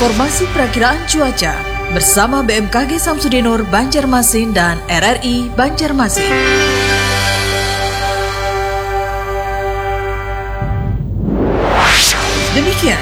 Informasi perakiraan cuaca bersama BMKG Samsudinur Banjarmasin dan RRI Banjarmasin. Demikian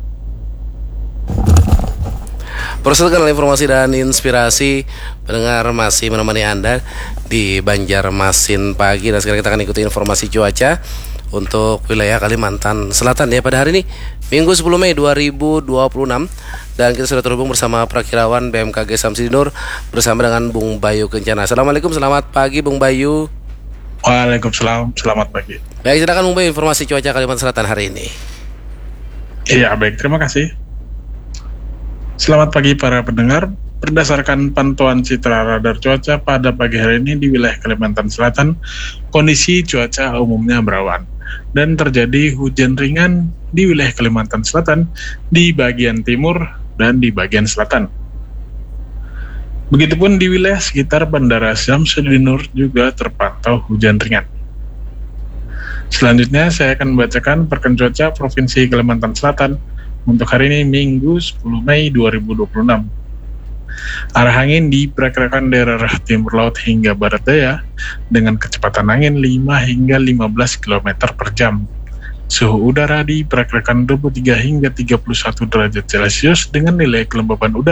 Persilakan informasi dan inspirasi pendengar masih menemani Anda di Banjarmasin pagi. Dan sekarang kita akan ikuti informasi cuaca untuk wilayah Kalimantan Selatan ya pada hari ini Minggu 10 Mei 2026. Dan kita sudah terhubung bersama Prakirawan BMKG Samsudinur bersama dengan Bung Bayu Kencana. Assalamualaikum, selamat pagi Bung Bayu. Waalaikumsalam, selamat pagi. Baik, silakan Bung Bayu informasi cuaca Kalimantan Selatan hari ini. Iya, baik, terima kasih. Selamat pagi para pendengar. Berdasarkan pantauan citra radar cuaca pada pagi hari ini di wilayah Kalimantan Selatan, kondisi cuaca umumnya berawan dan terjadi hujan ringan di wilayah Kalimantan Selatan di bagian timur dan di bagian selatan. Begitupun di wilayah sekitar Bandara Samsudinur juga terpantau hujan ringan. Selanjutnya saya akan membacakan perkiraan cuaca Provinsi Kalimantan Selatan untuk hari ini Minggu 10 Mei 2026. Arah angin diperkirakan daerah timur laut hingga barat daya dengan kecepatan angin 5 hingga 15 km per jam. Suhu udara diperkirakan 23 hingga 31 derajat Celcius dengan nilai kelembaban udara